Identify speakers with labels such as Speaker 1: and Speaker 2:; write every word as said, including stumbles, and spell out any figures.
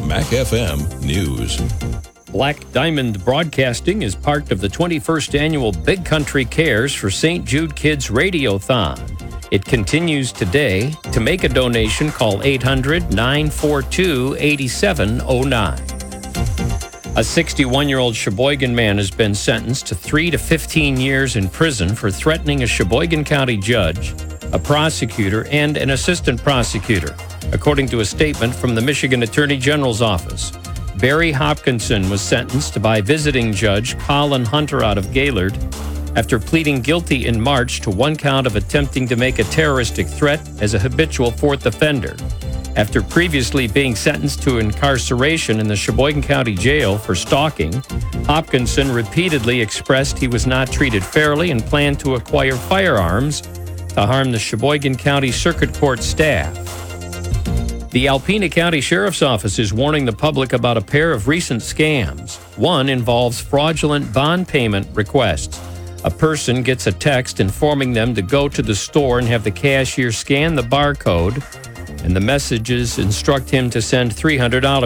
Speaker 1: Mac F M News.
Speaker 2: Black Diamond Broadcasting is part of the twenty-first Annual Big Country Cares for Saint Jude Kids Radiothon. It continues today. To make a donation, call eight hundred, nine four two, eight seven zero nine. A sixty-one-year-old Sheboygan man has been sentenced to three to fifteen years in prison for threatening a Sheboygan County judge, a prosecutor, and an assistant prosecutor, according to a statement from the Michigan Attorney General's office. Barry Hopkinson was sentenced by visiting judge Colin Hunter out of Gaylord after pleading guilty in March to one count of attempting to make a terroristic threat as a habitual fourth offender. After previously being sentenced to incarceration in the Sheboygan County Jail for stalking, Hopkinson repeatedly expressed he was not treated fairly and planned to acquire firearms to harm the Sheboygan County Circuit Court staff. The Alpena County Sheriff's Office is warning the public about a pair of recent scams. One involves fraudulent bond payment requests. A person gets a text informing them to go to the store and have the cashier scan the barcode, and the messages instruct him to send three hundred dollars